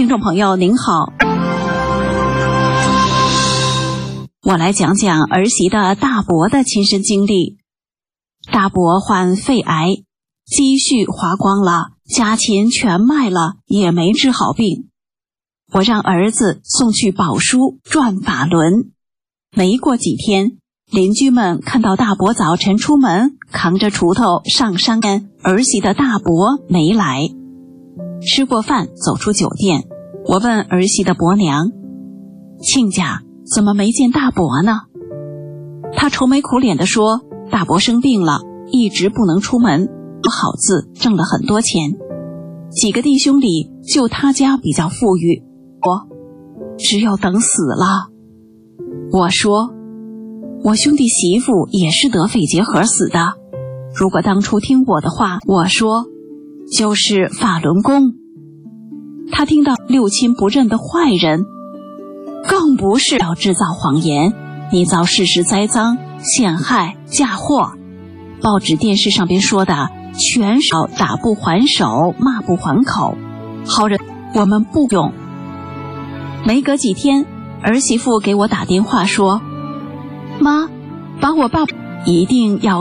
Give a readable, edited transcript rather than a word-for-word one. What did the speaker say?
听众朋友您好，我来讲讲儿媳的大伯的亲身经历。大伯患肺癌，积蓄花光了，家钱全卖了，也没治好病。我让儿子送去宝书转法轮。没过几天，邻居们看到大伯早晨出门扛着锄头上山，儿媳的大伯没来。吃过饭走出酒店，我问儿媳的伯娘，亲家怎么没见大伯呢？她愁眉苦脸地说，大伯生病了，一直不能出门，好字挣了很多钱，几个弟兄里就他家比较富裕，我只有等死了。我说，我兄弟媳妇也是得肺结核死的，如果当初听我的话，我说就是法轮功。他听到六亲不认的坏人，更不是要制造谎言，捏造事实栽赃，陷害嫁祸。报纸电视上边说的全是打不还手，骂不还口，好人我们不用。没隔几天，儿媳妇给我打电话说，妈，把我爸一定要